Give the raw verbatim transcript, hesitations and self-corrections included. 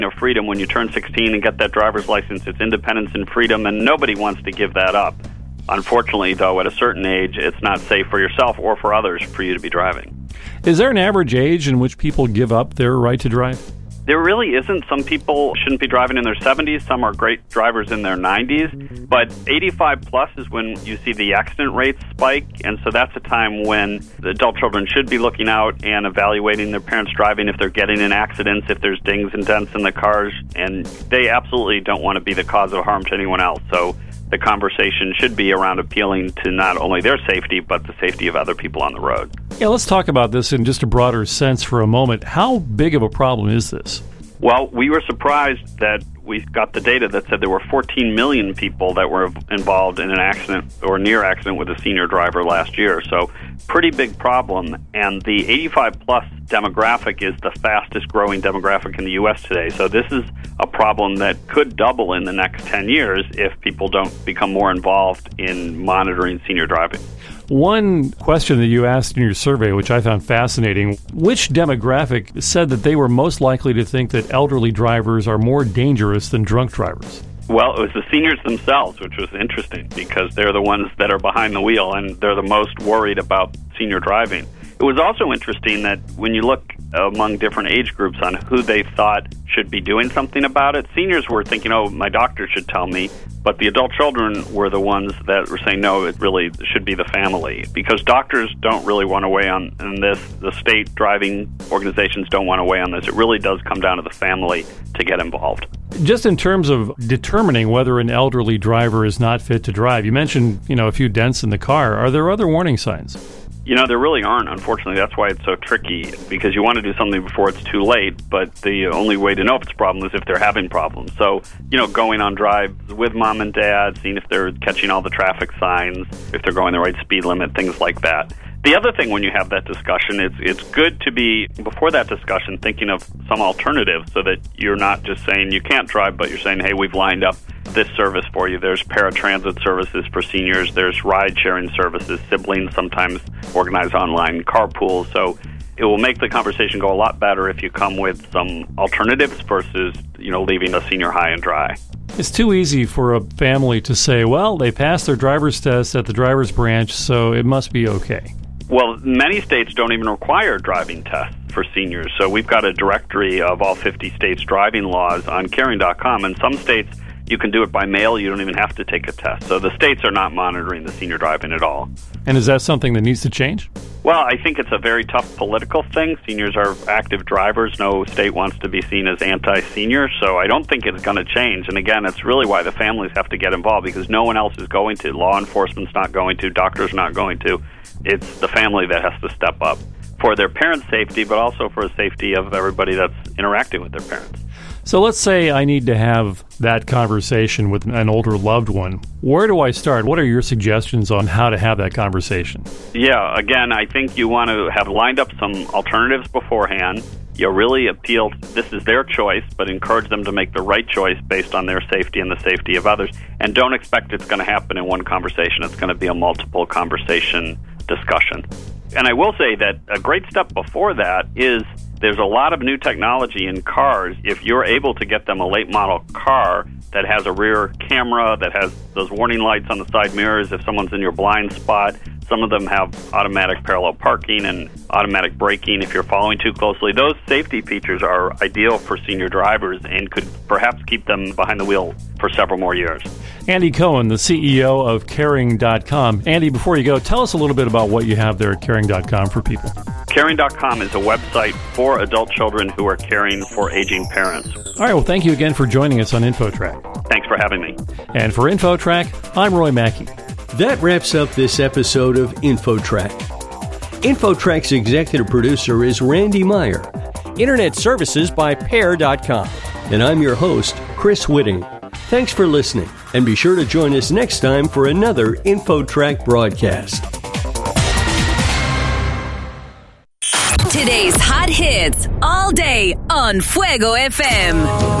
you know, freedom. When you turn sixteen and get that driver's license, it's independence and freedom, and nobody wants to give that up. Unfortunately, though, at a certain age, it's not safe for yourself or for others for you to be driving. Is there an average age in which people give up their right to drive? There really isn't. Some people shouldn't be driving in their seventies. Some are great drivers in their nineties. But eighty-five plus is when you see the accident rates spike. And so that's a time when the adult children should be looking out and evaluating their parents' driving if they're getting in accidents, if there's dings and dents in the cars. And they absolutely don't want to be the cause of harm to anyone else. So the conversation should be around appealing to not only their safety, but the safety of other people on the road. Yeah, let's talk about this in just a broader sense for a moment. How big of a problem is this? Well, we were surprised that we got the data that said there were fourteen million people that were involved in an accident or near accident with a senior driver last year. So pretty big problem. And the eighty-five plus demographic is the fastest growing demographic in the U S today. So this is a problem that could double in the next ten years if people don't become more involved in monitoring senior driving. One question that you asked in your survey, which I found fascinating, which demographic said that they were most likely to think that elderly drivers are more dangerous than drunk drivers? Well, it was the seniors themselves, which was interesting because they're the ones that are behind the wheel and they're the most worried about senior driving. It was also interesting that when you look among different age groups on who they thought should be doing something about it, seniors were thinking, oh, my doctor should tell me. But the adult children were the ones that were saying, no, it really should be the family. Because doctors don't really want to weigh on, on this. The state driving organizations don't want to weigh on this. It really does come down to the family to get involved. Just in terms of determining whether an elderly driver is not fit to drive, you mentioned, you know, a few dents in the car. Are there other warning signs? You know, there really aren't, unfortunately. That's why it's so tricky, because you want to do something before it's too late, but the only way to know if it's a problem is if they're having problems. So, you know, going on drives with mom and dad, seeing if they're catching all the traffic signs, if they're going the right speed limit, things like that. The other thing when you have that discussion, it's, it's good to be, before that discussion, thinking of some alternatives so that you're not just saying you can't drive, but you're saying, hey, we've lined up this service for you. There's paratransit services for seniors. There's ride-sharing services. Siblings sometimes organize online carpools. So it will make the conversation go a lot better if you come with some alternatives versus, you know, leaving a senior high and dry. It's too easy for a family to say, well, they passed their driver's test at the driver's branch, so it must be okay. Well, many states don't even require driving tests for seniors. So we've got a directory of all fifty states' driving laws on caring dot com. And some states, you can do it by mail. You don't even have to take a test. So the states are not monitoring the senior driving at all. And is that something that needs to change? Well, I think it's a very tough political thing. Seniors are active drivers. No state wants to be seen as anti-senior, so I don't think it's going to change. And again, it's really why the families have to get involved, because no one else is going to. Law enforcement's not going to. Doctors not going to. It's the family that has to step up for their parents' safety, but also for the safety of everybody that's interacting with their parents. So let's say I need to have that conversation with an older loved one. Where do I start? What are your suggestions on how to have that conversation? Yeah, again, I think you want to have lined up some alternatives beforehand. You really appeal, this is their choice, but encourage them to make the right choice based on their safety and the safety of others. And don't expect it's going to happen in one conversation. It's going to be a multiple conversation discussion. And I will say that a great step before that is there's a lot of new technology in cars. If you're able to get them a late model car that has a rear camera, that has those warning lights on the side mirrors if someone's in your blind spot, some of them have automatic parallel parking and automatic braking if you're following too closely. Those safety features are ideal for senior drivers and could perhaps keep them behind the wheel for several more years. Andy Cohen, the C E O of caring dot com. Andy, before you go, tell us a little bit about what you have there at caring dot com for people. caring dot com is a website for adult children who are caring for aging parents. All right, well, thank you again for joining us on InfoTrack. Thanks for having me. And for InfoTrack, I'm Roy Mackey. That wraps up this episode of InfoTrack. InfoTrack's executive producer is Randy Meyer. Internet services by pair dot com. And I'm your host, Chris Whitting. Thanks for listening, and be sure to join us next time for another InfoTrack broadcast. Today's hot hits all day on Fuego F M.